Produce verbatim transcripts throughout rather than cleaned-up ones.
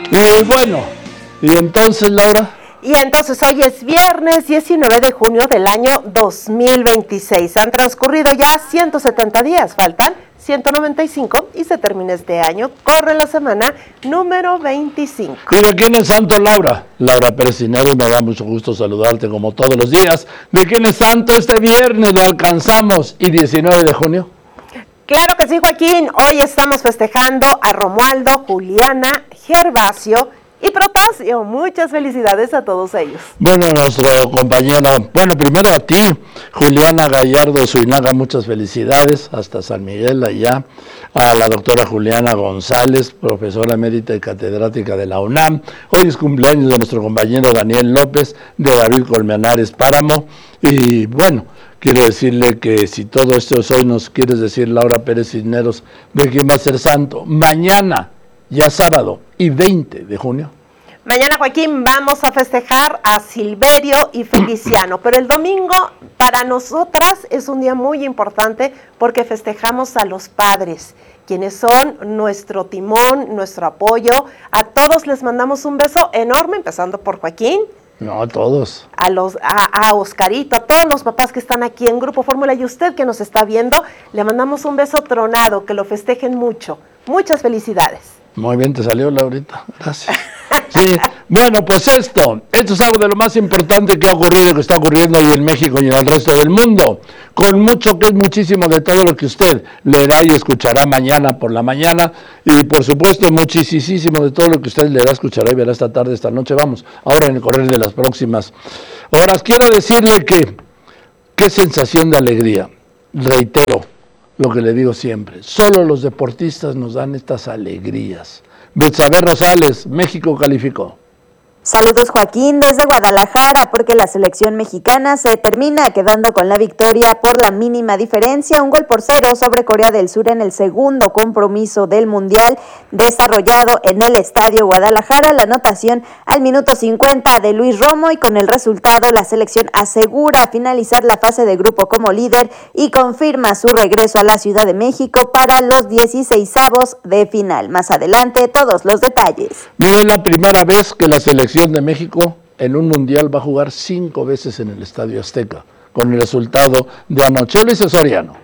Y bueno, y entonces, Laura... Y entonces hoy es viernes diecinueve de junio del año dos mil veintiséis. Han transcurrido ya ciento setenta días, faltan ciento noventa y cinco y se termina este año. Corre la semana número veinticinco. ¿Y de quién es santo, Laura? Laura Pérez Cisneros, me da mucho gusto saludarte como todos los días. ¿De quién es santo este viernes? Lo alcanzamos. ¿Y diecinueve de junio? Claro que sí, Joaquín. Hoy estamos festejando a Romualdo, Juliana, Gervasio y Protasio. Muchas felicidades a todos ellos. Bueno, nuestro compañero, bueno, primero a ti, Juliana Gallardo Zuinaga, muchas felicidades, hasta San Miguel allá, a la doctora Juliana González, profesora emérita y catedrática de la UNAM. Hoy es cumpleaños de nuestro compañero Daniel López, de David Colmenares Páramo, y bueno, quiero decirle que si todo esto es hoy, nos quieres decir, Laura Pérez Cisneros, de quién va a ser santo. Mañana, ya sábado y veinte de junio. Mañana, Joaquín, vamos a festejar a Silverio y Feliciano, pero el domingo para nosotras es un día muy importante porque festejamos a los padres, quienes son nuestro timón, nuestro apoyo. A todos les mandamos un beso enorme, empezando por Joaquín. No, a todos. A, los, a, a Oscarito, a todos los papás que están aquí en Grupo Fórmula y usted que nos está viendo, le mandamos un beso tronado, que lo festejen mucho. Muchas felicidades. Muy bien, te salió, Laurita. Gracias. Sí, bueno, pues esto, esto es algo de lo más importante que ha ocurrido, que está ocurriendo hoy en México y en el resto del mundo, con mucho que es muchísimo de todo lo que usted leerá y escuchará mañana por la mañana, y por supuesto muchísimo de todo lo que usted leerá, escuchará y verá esta tarde, esta noche. Vamos, ahora en el correr de las próximas horas, quiero decirle que, qué sensación de alegría, reitero lo que le digo siempre, solo los deportistas nos dan estas alegrías. Betsabe Rosales, México calificó. Saludos, Joaquín, desde Guadalajara, porque la selección mexicana se termina quedando con la victoria por la mínima diferencia, un gol por cero sobre Corea del Sur en el segundo compromiso del Mundial desarrollado en el Estadio Guadalajara. La anotación al minuto cincuenta de Luis Romo, y con el resultado la selección asegura finalizar la fase de grupo como líder y confirma su regreso a la Ciudad de México para los dieciseisavos de final. Más adelante, todos los detalles. No es la primera vez que la selección de México en un mundial va a jugar cinco veces en el Estadio Azteca, con el resultado de anoche. Luis Soriano.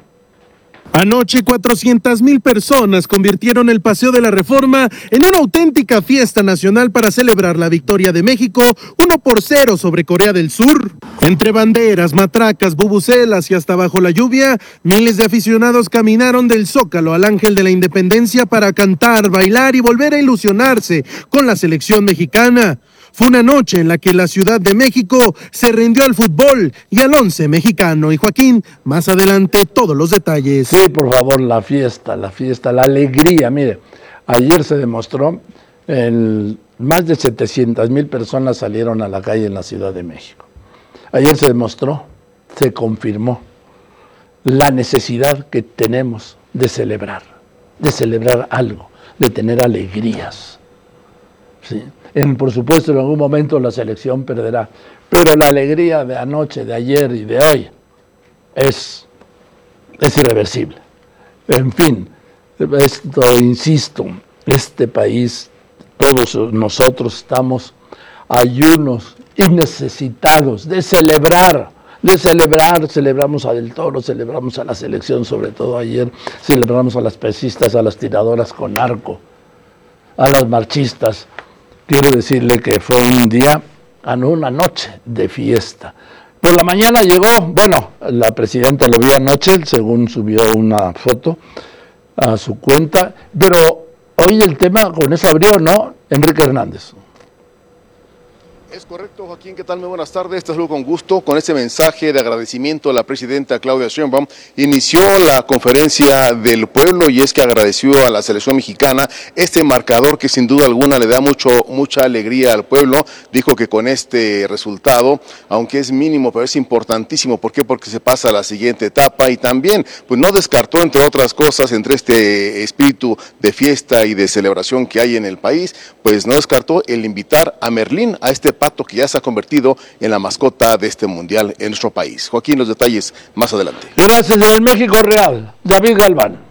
Anoche cuatrocientas mil personas convirtieron el Paseo de la Reforma en una auténtica fiesta nacional para celebrar la victoria de México uno por cero sobre Corea del Sur. Entre banderas, matracas, bubucelas y hasta bajo la lluvia, miles de aficionados caminaron del Zócalo al Ángel de la Independencia para cantar, bailar y volver a ilusionarse con la selección mexicana. Fue una noche en la que la Ciudad de México se rindió al fútbol y al once mexicano. Y Joaquín, más adelante todos los detalles. Sí, por favor, la fiesta, la fiesta, la alegría. Mire, ayer se demostró, el, más de setecientas mil personas salieron a la calle en la Ciudad de México. Ayer se demostró, se confirmó la necesidad que tenemos de celebrar, de celebrar algo, de tener alegrías. Sí. En, por supuesto, en algún momento la selección perderá, pero la alegría de anoche, de ayer y de hoy es, es irreversible. En fin, esto, insisto, este país, todos nosotros estamos ayunos y necesitados de celebrar, de celebrar, celebramos a Del Toro, celebramos a la selección, sobre todo ayer, celebramos a las pesistas, a las tiradoras con arco, a las marchistas. Quiero decirle que fue un día, una noche de fiesta. Por la mañana llegó, bueno, la presidenta lo vio anoche, según subió una foto a su cuenta, pero hoy el tema con eso abrió, ¿no? Enrique Hernández. Es correcto, Joaquín, ¿qué tal? Muy buenas tardes, te saludo con gusto. Con este mensaje de agradecimiento a la presidenta Claudia Sheinbaum, inició la conferencia del pueblo, y es que agradeció a la selección mexicana este marcador que sin duda alguna le da mucho, mucha alegría al pueblo. Dijo que con este resultado, aunque es mínimo, pero es importantísimo. ¿Por qué? Porque se pasa a la siguiente etapa, y también pues no descartó, entre otras cosas, entre este espíritu de fiesta y de celebración que hay en el país, pues no descartó el invitar a Merlín, a este pato que ya se ha convertido en la mascota de este mundial en nuestro país. Joaquín, los detalles más adelante. Gracias, del México Real, David Galván.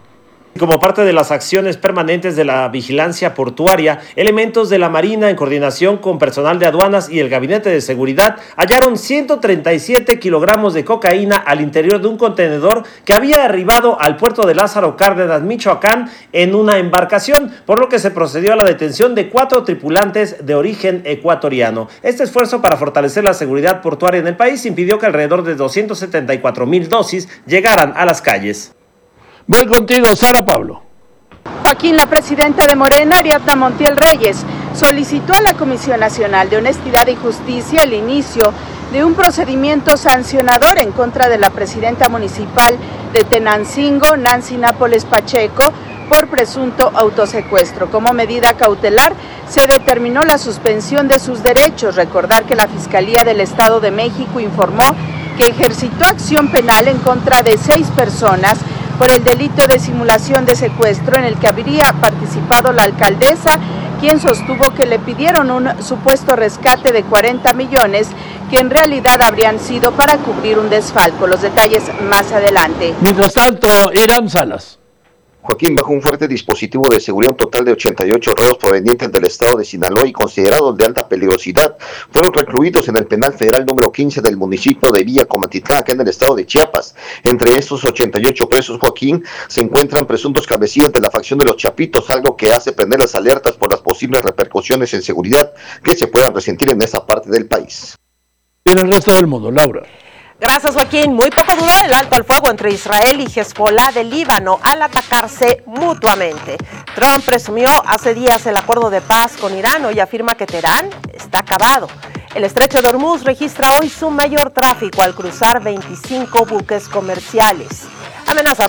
Como parte de las acciones permanentes de la vigilancia portuaria, elementos de la Marina en coordinación con personal de aduanas y el Gabinete de Seguridad hallaron ciento treinta y siete kilogramos de cocaína al interior de un contenedor que había arribado al puerto de Lázaro Cárdenas, Michoacán, en una embarcación, por lo que se procedió a la detención de cuatro tripulantes de origen ecuatoriano. Este esfuerzo para fortalecer la seguridad portuaria en el país impidió que alrededor de doscientos setenta y cuatro mil dosis llegaran a las calles. Voy contigo, Sara Pablo. Joaquín, la presidenta de Morena, Ariadna Montiel Reyes, solicitó a la Comisión Nacional de Honestidad y Justicia el inicio de un procedimiento sancionador en contra de la presidenta municipal de Tenancingo, Nancy Nápoles Pacheco, por presunto autosecuestro. Como medida cautelar, se determinó la suspensión de sus derechos. Recordar que la Fiscalía del Estado de México informó que ejercitó acción penal en contra de seis personas por el delito de simulación de secuestro en el que habría participado la alcaldesa, quien sostuvo que le pidieron un supuesto rescate de cuarenta millones que en realidad habrían sido para cubrir un desfalco. Los detalles más adelante. Mientras tanto, Irán Salas. Joaquín, bajo un fuerte dispositivo de seguridad, un total de ochenta y ocho reos provenientes del estado de Sinaloa y considerados de alta peligrosidad fueron recluidos en el penal federal número quince del municipio de Villa Comatitlán, acá en el estado de Chiapas. Entre estos ochenta y ocho presos, Joaquín, se encuentran presuntos cabecillas de la facción de los Chapitos, algo que hace prender las alertas por las posibles repercusiones en seguridad que se puedan resentir en esa parte del país. Y en el resto del mundo, Laura. Gracias, Joaquín. Muy poco duró el alto al fuego entre Israel y Hezbollah del Líbano al atacarse mutuamente. Trump presumió hace días el acuerdo de paz con Irán y afirma que Teherán está acabado. El estrecho de Hormuz registra hoy su mayor tráfico al cruzar veinticinco buques comerciales. Amenaza